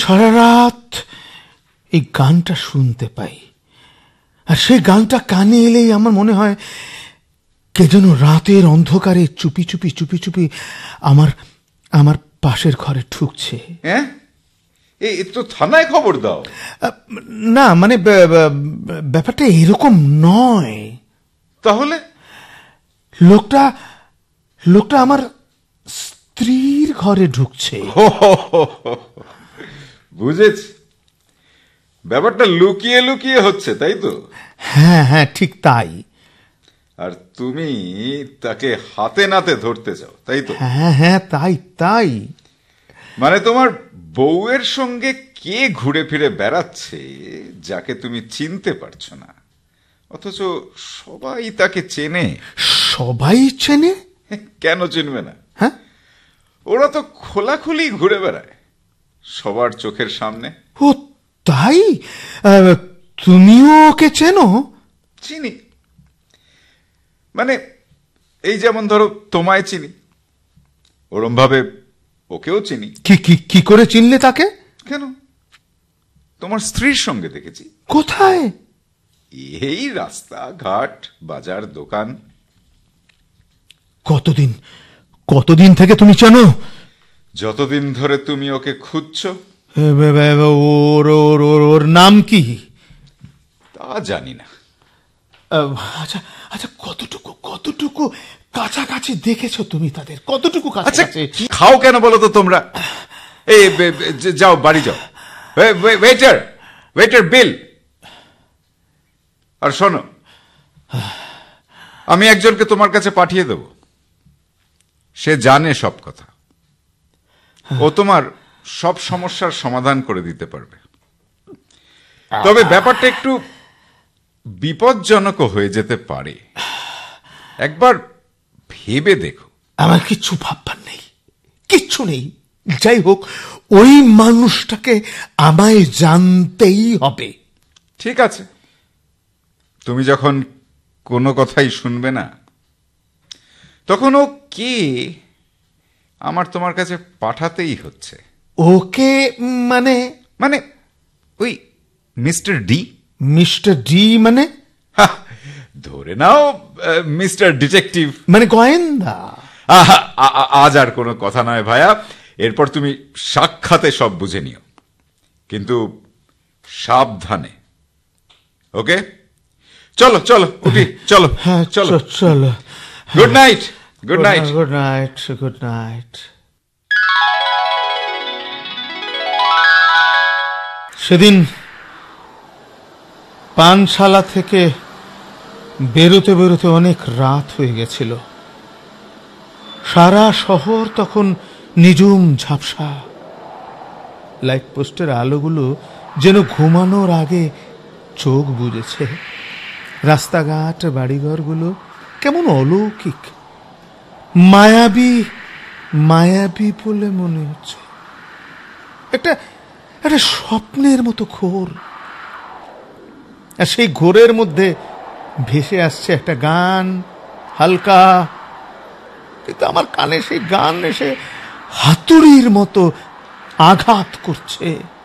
সারা রাত এই গানটা শুনতে পাই, আর সেই গানটা কানে এলেই আমার মনে হয় কে যেন রাতের অন্ধকারে চুপি চুপি চুপি চুপি আমার আমার পাশের ঘরে ঢুকছে। হ্যাঁ, এই তো থানায় খবর দাও। না মানে ব্যাপারটা এরকম নয়। তাহলে লোকটা আমার স্ত্রীর ঘরে ঢুকছে। বুঝেছি, ব্যাপারটা লুকিয়ে লুকিয়ে হচ্ছে, তাই তো? হ্যাঁ হ্যাঁ, ঠিক তাই। আর তুমি তাকে হাতে নাতে ধরতে চাও, তাই তো? হ্যাঁ হ্যাঁ, তাই তাই। মানে তোমার বউয়ের সঙ্গে কে ঘুরে ফিরে বেড়াচ্ছে যাকে তুমি চিনতে পারছো না, অথচ সবাই তাকে চেনে। সবাই চেনে? কেন চিনবে না? হ্যাঁ, ওরা তো খোলাখুলি ঘুরে বেড়ায় সবার চোখের সামনে। ও তাই? তুমিও ওকে চেনো? চিনি, মানে এই যেমন ধরো তোমায় চিনি, ওরম ভাবে ওকেও চিনি। কি করে চিনলে তাকে? কেন, তোমার স্ত্রীর সঙ্গে দেখেছি। কোথায়? এই রাস্তা ঘাট, বাজার, দোকান। কতদিন থেকে তুমি চেনো? যতদিন ধরে তুমি ওকে খুঁজছো। ওর নাম কি? তা জানি না। আচ্ছা আচ্ছা, কতটুকু কাছাকাছি দেখেছো তুমি তাদের? কতটুকু কাছাকাছি? খাও কেন বলো তো তোমরা? এই যাও, বাড়ি যাও। ওয়েটার বিল। আর শোনো, আমি একজনকে তোমার কাছে পাঠিয়ে দেব, সে জানে সব কথা। ও তোমার সব সমস্যার সমাধান করে দিতে পারবে। তবে ব্যাপারটা একটু বিপজ্জনক হয়ে যেতে পারে, একবার ভেবে দেখো। আমার কিচ্ছু ভাববার নেই, কিচ্ছু নেই। যাই হোক, ওই মানুষটাকে আমায় জানতেই হবে। ঠিক আছে, তুমি যখন কোনো কথাই শুনবে না, তখন ও কে আমার তোমার কাছে পাঠাতেই হচ্ছে। ওকে মানে? মানে ওই মিস্টার ডি। মিস্টার ডি মানে? ধরে নাও মিস্টার ডিটেকটিভ, মানে গোয়েন্দা। আজ আর কোনো কথা নয় ভাইয়া, এরপর তুমি সাক্ষাতে সব বুঝে নিও, কিন্তু সাবধানে। ওকে, চলো চলো, উঠি, চলো চলো চলো। Good night. Good night. Good night. Good night. সেদিন পানশালা থেকে বেরোতে বেরোতে অনেক রাত হয়ে গেছিল। সারা শহর তখন নিঝুম ঝাপসা। লাইট পোস্টের আলোগুলো যেন ঘুমানোর আগে চোখ বুজেছে। রাস্তাঘাট, বাড়িঘরগুলো কেমন অলৌকিক, মায়াবী বলে মনে হচ্ছে। একটা স্বপ্নের মতো ঘোর। আর সেই ঘোরের মধ্যে ভেসে আসছে একটা গান, হালকা, কিন্তু আমার কানে সেই গান এসে হাতুড়ির মতো আঘাত করছে।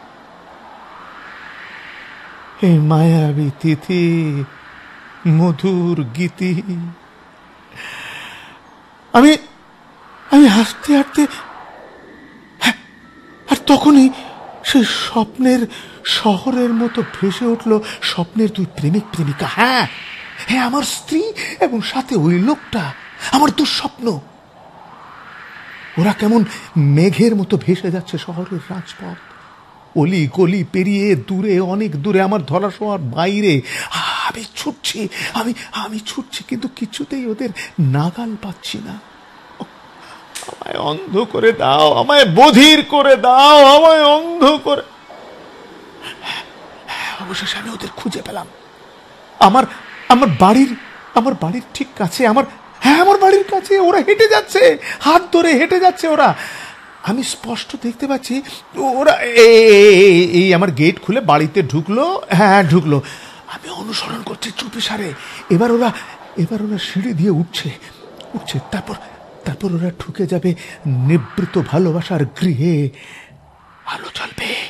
এই মায়াবী তিথি, মধুর গীতি। আমি হাসতে হাসতে, আর তখনই সেই স্বপ্নের শহরের মতো ভেসে উঠল স্বপ্নের দুই প্রেমিক প্রেমিকা। হ্যাঁ, আমার স্ত্রী এবং সাথে ওই লোকটা, আমার দুঃস্বপ্ন। ওরা কেমন মেঘের মতো ভেসে যাচ্ছে শহরের রাজপথ, অলি গলি পেরিয়ে দূরে, অনেক দূরে, আমার ধরাছোঁয়ার বাইরে। আমি ছুটছি, কিন্তু কিছুতেই ওদের নাগাল পাচ্ছি না। আমায় অন্ধ করে দাও, আমায় বধির করে দাও, আমায় অন্ধ করে। অবশেষে আমি ওদের খুঁজে পেলাম। আমার বাড়ির ঠিক কাছে, আমার বাড়ির কাছে ওরা হেঁটে যাচ্ছে, হাত ধরে হেঁটে যাচ্ছে ওরা। আমি স্পষ্ট দেখতে পাচ্ছি ওরা এই আমার গেট খুলে বাড়িতে ঢুকলো। হ্যাঁ, ঢুকলো। আমি অনুসরণ করছি চুপিসারে। এবার ওরা সিঁড়ি দিয়ে উঠছে। তারপর ওরা ঢুকে যাবে নিবৃত ভালোবাসার গৃহে। আলো জ্বলবে।